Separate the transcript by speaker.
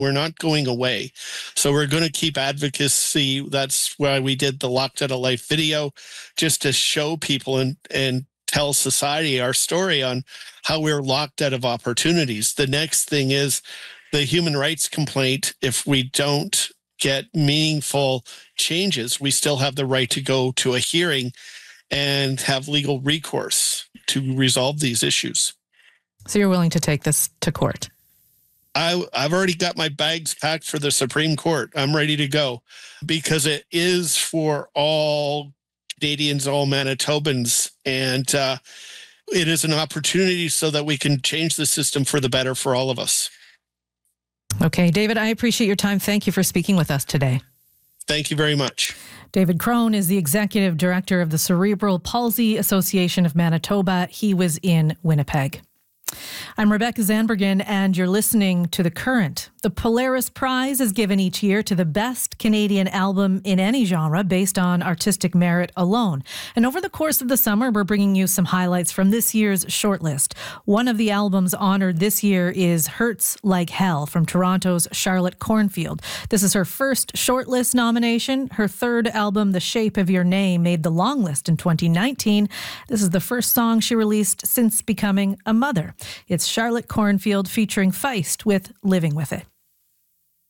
Speaker 1: We're not going away. So we're going to keep advocacy. That's why we did the Locked Out of Life video, just to show people and tell society our story on how we're locked out of opportunities. The next thing is the human rights complaint. If we don't get meaningful changes, we still have the right to go to a hearing and have legal recourse to resolve these issues.
Speaker 2: So you're willing to take this to court?
Speaker 1: I've already got my bags packed for the Supreme Court. I'm ready to go because it is for all Canadians, all Manitobans, and it is an opportunity so that we can change the system for the better for all of us.
Speaker 2: Okay, David, I appreciate your time. Thank you for speaking with us today.
Speaker 1: Thank you very much.
Speaker 2: David Crone is the Executive Director of the Cerebral Palsy Association of Manitoba. He was in Winnipeg. I'm Rebecca Zandbergen, and you're listening to The Current. The Polaris Prize is given each year to the best Canadian album in any genre based on artistic merit alone. And over the course of the summer, we're bringing you some highlights from this year's shortlist. One of the albums honored this year is Hurts Like Hell from Toronto's Charlotte Cornfield. This is her first shortlist nomination. Her third album, The Shape of Your Name, made the long list in 2019. This is the first song she released since becoming a mother. It's Charlotte Cornfield featuring Feist with Living With It.